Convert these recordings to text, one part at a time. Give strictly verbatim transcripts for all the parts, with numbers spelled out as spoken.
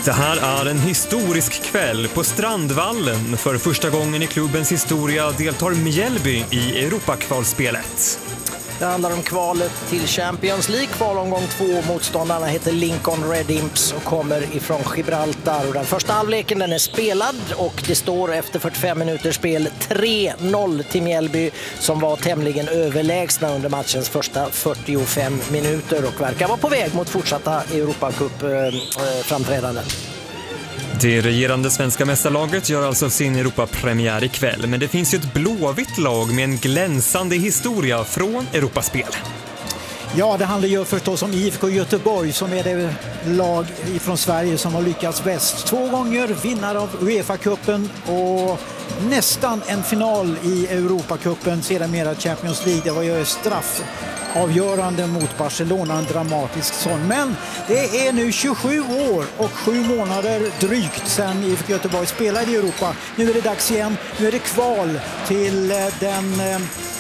Det här är en historisk kväll på Strandvallen. För första gången i klubbens historia deltar Mjällby i Europakvalspelet. Det handlar om kvalet till Champions League. Kvalomgång två. Motståndarna heter Lincoln Red Imps och kommer ifrån Gibraltar. Och den första halvleken den är spelad och det står efter fyrtiofem minuters spel tre noll till Mjällby som var tämligen överlägsna under matchens första fyrtiofem minuter och verkar vara på väg mot fortsatta Europacup-framträdanden. Det regerande svenska mästarlaget gör alltså sin Europapremiär ikväll, men det finns ju ett blåvitt lag med en glänsande historia från Europaspel. Ja, det handlar ju förstås om I F K Göteborg som är det lag från Sverige som har lyckats bäst. Två gånger vinnare av UEFA-cupen och nästan en final i Europacupen, sedermera Champions League. Det var ju straff avgörande mot Barcelona, en dramatisk sån. Men det är nu tjugosju år och sju månader drygt sedan I F K Göteborg spelade i Europa. Nu är det dags igen. Nu är det kval till den eh,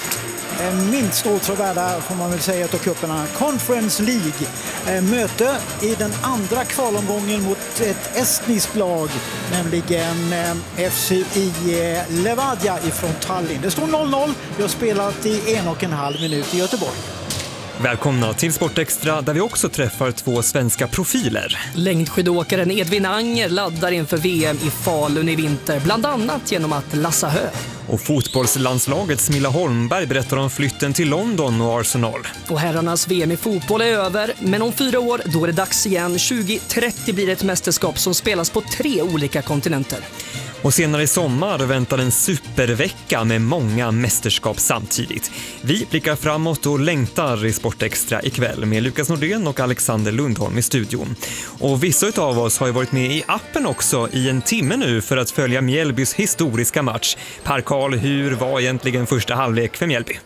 minst åtråvärda, får man väl säga, av cuperna. Conference League. Eh, möte i den andra kvalomgången mot ett estniskt lag, nämligen eh, F C I eh, Levadia ifrån Tallinn. Det står noll noll. Vi har spelat i en och en halv minut i Göteborg. Välkomna till Sportextra där vi också träffar två svenska profiler. Längdskidåkaren Edvin Anger laddar inför V M i Falun i vinter, bland annat genom att lassa hö. Och fotbollslandslaget Smilla Holmberg berättar om flytten till London och Arsenal. Och herrarnas V M i fotboll är över, men om fyra år då är det dags igen. tjugo trettio blir det ett mästerskap som spelas på tre olika kontinenter. Och senare i sommar väntar en supervecka med många mästerskap samtidigt. Vi blickar framåt och längtar i Sportextra ikväll med Lukas Nordén och Alexander Lundholm i studion. Och vissa av oss har ju varit med i appen också i en timme nu för att följa Mjällbys historiska match. Per Karl, hur var egentligen första halvlek för Mjällby?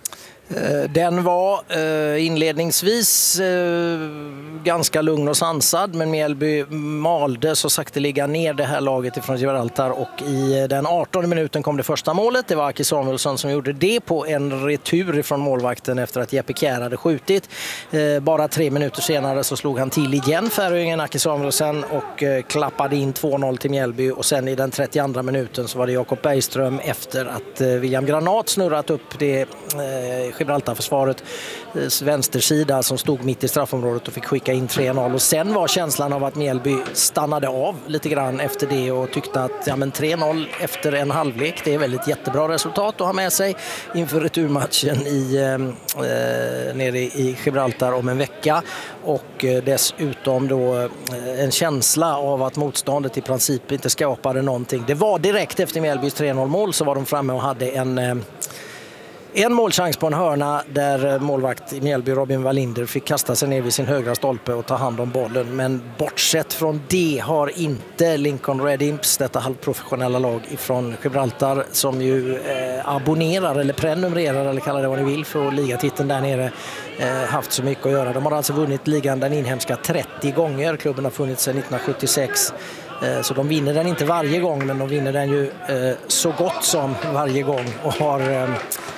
Den var inledningsvis ganska lugn och sansad, men Mjällby malde så sakta ligga ner det här laget ifrån Gibraltar och i den artonde minuten kom det första målet. Det var Aki Samuelsson som gjorde det på en retur från målvakten efter att Jeppe Kjær hade skjutit. Bara tre minuter senare så slog han till igen, färöingen Aki Samuelsson, och klappade in två noll till Mjällby, och sen i den trettioandra minuten så var det Jakob Bergström efter att William Granat snurrat upp det Gibraltarförsvaret vänstersida som stod mitt i straffområdet och fick skicka in tre noll. Och sen var känslan av att Mjällby stannade av lite grann efter det och tyckte att ja, men tre noll efter en halvlek, det är väl ett jättebra resultat att ha med sig inför returmatchen i, eh, nere i Gibraltar om en vecka. Och eh, dessutom då eh, en känsla av att motståndet i princip inte skapade någonting. Det var direkt efter Mjällbys tre noll mål så var de framme och hade en eh, En målchans på en hörna där målvakt i Mjällby Robin Wallinder fick kasta sig ner vid sin högra stolpe och ta hand om bollen. Men bortsett från det har inte Lincoln Red Imps, detta halvprofessionella lag ifrån Gibraltar som ju eh, abonnerar eller prenumererar eller kallar det vad ni vill för ligatiteln där nere, eh, haft så mycket att göra. De har alltså vunnit ligan den inhemska trettio gånger. Klubben har funnits sedan nittonhundrasjuttiosex. Så de vinner den inte varje gång, men de vinner den ju eh, så gott som varje gång och har... Eh,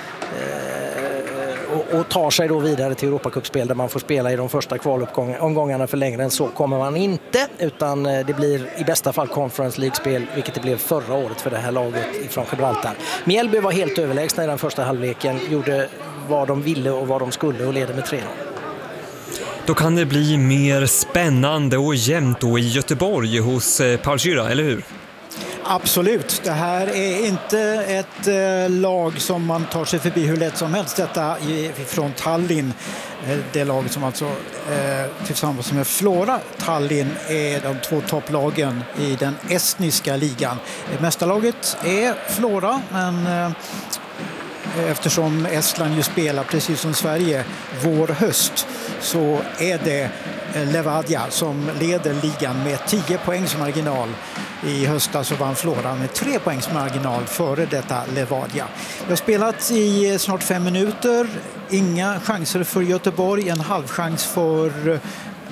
Och, och tar sig då vidare till Europacupspel där man får spela i de första kvalomgångarna. För längre än så kommer man inte, utan det blir i bästa fall Conference League-spel, vilket det blev förra året för det här laget från Gibraltar. Mjällby var helt överlägsna i den första halvleken, gjorde vad de ville och vad de skulle och ledde med tre noll. Då kan det bli mer spännande och jämnt då i Göteborg hos Paul Gyra, eller hur? Absolut. Det här är inte ett eh, lag som man tar sig förbi hur lätt som helst. Detta från Tallinn. Det laget som alltså eh, tillsammans med Flora Tallinn är de två topplagen i den estniska ligan. Mästarlaget är Flora, men eh, eftersom Estland ju spelar precis som Sverige vår höst så är det Levadia som leder ligan med tio poängs marginal. I höstas så vann Flora med tre poängs marginal före detta Levadia. Vi har spelat i snart fem minuter. Inga chanser för Göteborg. En halvchans för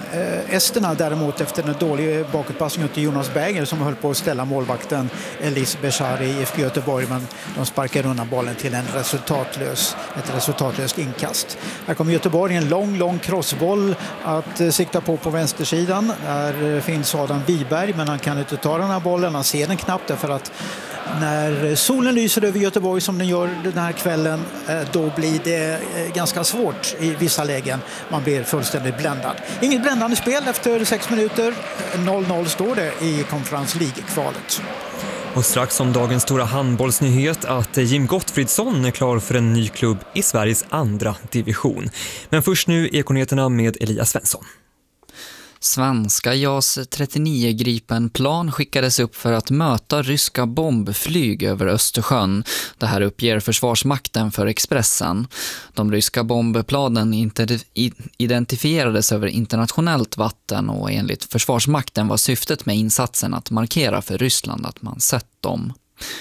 Eh, Esterna däremot efter en dålig bakåtpassning till Jonas Berger som höll på att ställa målvakten Elis Beshari i I F K Göteborg, men de sparkar undan bollen till en resultatlös, ett resultatlöst inkast. Här kommer Göteborg en lång, lång crossboll att eh, sikta på på vänstersidan. Där eh, finns Adam Wiberg, men han kan inte ta den här bollen. Han ser den knappt därför att när solen lyser över Göteborg som den gör den här kvällen, då blir det ganska svårt i vissa lägen. Man blir fullständigt bländad. Inget bländande spel efter sex minuter. noll noll står det i Conference League-kvalet. Och strax om dagens stora handbollsnyhet att Jim Gottfridsson är klar för en ny klubb i Sveriges andra division. Men först nu Ekonyheterna med Elias Svensson. Svenska JAS trettionio Gripen-plan skickades upp för att möta ryska bombflyg över Östersjön. Det här uppger Försvarsmakten för Expressen. De ryska bombplanen identifierades över internationellt vatten och enligt Försvarsmakten var syftet med insatsen att markera för Ryssland att man sett dem.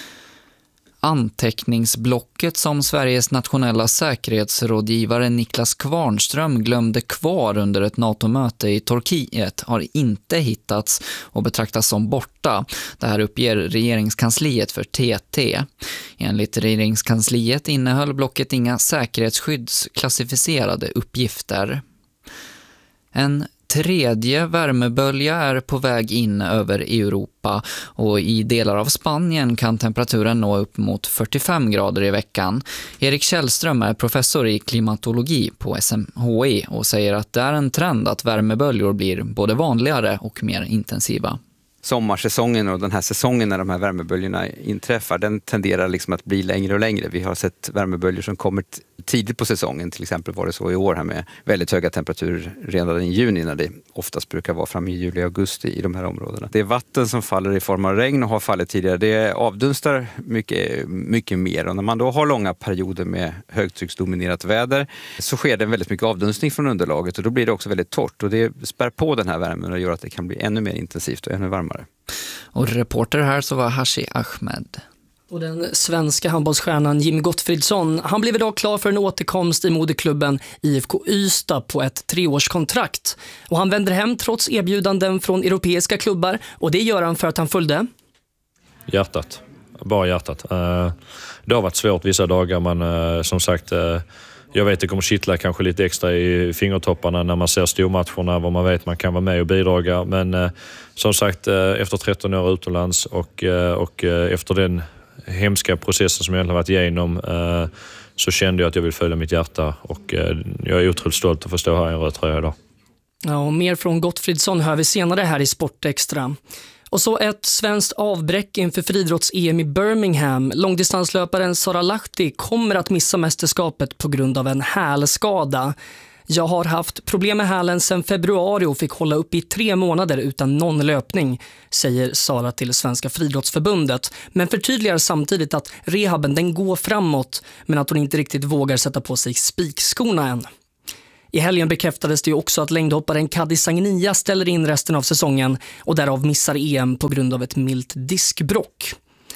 Anteckningsblocket som Sveriges nationella säkerhetsrådgivare Niklas Kvarnström glömde kvar under ett NATO-möte i Turkiet har inte hittats och betraktas som borta. Det här uppger regeringskansliet för T T. Enligt regeringskansliet innehöll blocket inga säkerhetsskyddsklassificerade uppgifter. En tredje värmebölja är på väg in över Europa och i delar av Spanien kan temperaturen nå upp mot fyrtiofem grader i veckan. Erik Källström är professor i klimatologi på S M H I och säger att det är en trend att värmeböljor blir både vanligare och mer intensiva. Sommarsäsongen och den här säsongen när de här värmeböljorna inträffar, den tenderar liksom att bli längre och längre. Vi har sett värmeböljor som kommer tidigt på säsongen, till exempel var det så i år här med väldigt höga temperaturer redan i juni när det oftast brukar vara fram i juli och augusti i de här områdena. Det är vatten som faller i form av regn och har fallit tidigare. Det avdunstar mycket, mycket mer och när man då har långa perioder med högtrycksdominerat väder så sker det väldigt mycket avdunstning från underlaget och då blir det också väldigt torrt och det spär på den här värmen och gör att det kan bli ännu mer intensivt och ännu varmare. Och reporter här så var Hashi Ahmed. Och den svenska handbollsstjärnan Jim Gottfridsson, han blev idag klar för en återkomst i moderklubben I F K Ystad på ett treårskontrakt. Och han vänder hem trots erbjudanden från europeiska klubbar och det gör han för att han följde hjärtat, bara hjärtat. Det har varit svårt vissa dagar men som sagt jag vet att det kommer kittla kanske lite extra i fingertopparna när man ser stormatcherna var man vet man kan vara med och bidraga. Men eh, som sagt eh, efter tretton år utomlands och, eh, och eh, efter den hemska processen som jag har varit igenom eh, så kände jag att jag vill följa mitt hjärta och eh, jag är otroligt stolt att få stå här i en röd tröja idag. Ja, och mer från Gottfridsson hör vi senare här i Sportextra. Och så ett svenskt avbräck inför friidrotts-E M i Birmingham. Långdistanslöparen Sara Lahti kommer att missa mästerskapet på grund av en hälskada. Jag har haft problem med hälen sedan februari och fick hålla upp i tre månader utan någon löpning, säger Sara till Svenska friidrottsförbundet. Men förtydligar samtidigt att rehaben den går framåt men att hon inte riktigt vågar sätta på sig spikskorna än. I helgen bekräftades det ju också att längdhopparen Kadi Sagnia ställer in resten av säsongen och därav missar E M på grund av ett milt diskbråck.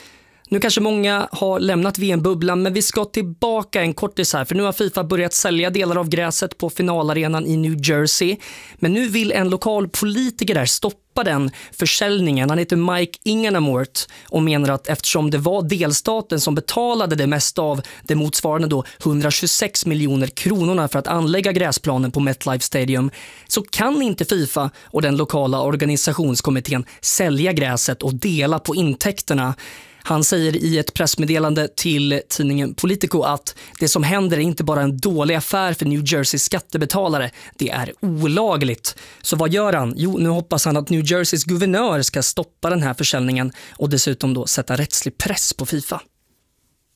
Nu kanske många har lämnat V M-bubblan men vi ska tillbaka en kortis här för nu har FIFA börjat sälja delar av gräset på finalarenan i New Jersey. Men nu vill en lokal politiker där stoppa den försäljningen. Han heter Mike Inganamort och menar att eftersom det var delstaten som betalade det mesta av det motsvarande då hundratjugosex miljoner kronorna för att anlägga gräsplanen på MetLife Stadium så kan inte FIFA och den lokala organisationskommittén sälja gräset och dela på intäkterna. Han säger i ett pressmeddelande till tidningen Politico att det som händer är inte bara en dålig affär för New Jerseys skattebetalare, det är olagligt. Så vad gör han? Jo, nu hoppas han att New Jerseys guvernör ska stoppa den här försäljningen och dessutom då sätta rättslig press på FIFA.